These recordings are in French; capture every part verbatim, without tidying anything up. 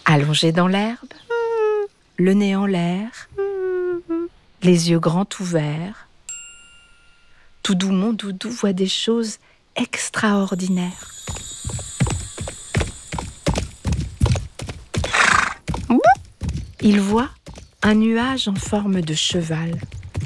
Allongé dans l'herbe, le nez en l'air, les yeux grands ouverts, Toudou, mon doudou, voit des choses extraordinaires. Il voit un nuage en forme de cheval.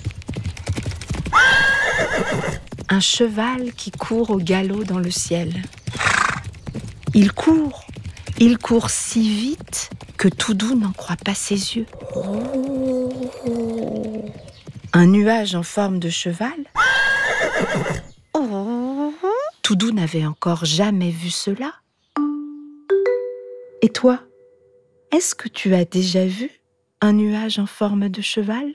Un cheval qui court au galop dans le ciel. Il court, il court si vite que Toudou n'en croit pas ses yeux. Un nuage en forme de cheval? Toudou n'avait encore jamais vu cela. Et toi, est-ce que tu as déjà vu un nuage en forme de cheval?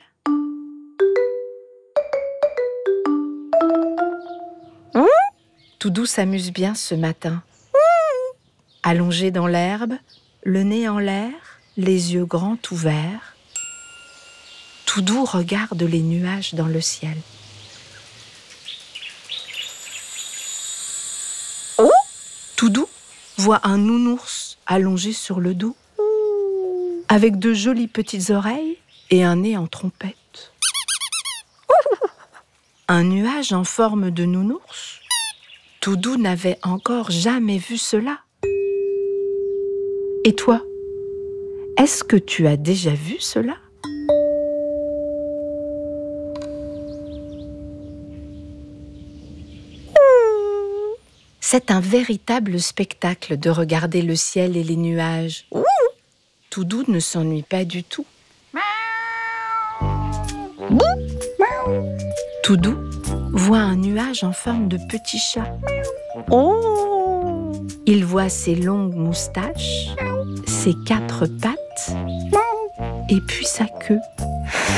Toudou s'amuse bien ce matin. Allongé dans l'herbe, le nez en l'air, les yeux grands ouverts, Toudou regarde les nuages dans le ciel. Toudou voit un nounours allongé sur le dos, avec de jolies petites oreilles et un nez en trompette. Un nuage en forme de nounours? Toudou n'avait encore jamais vu cela. Et toi, est-ce que tu as déjà vu cela? C'est un véritable spectacle de regarder le ciel et les nuages. Toudou ne s'ennuie pas du tout. Toudou voit un nuage en forme de petit chat. Il voit ses longues moustaches, ses quatre pattes et puis sa queue.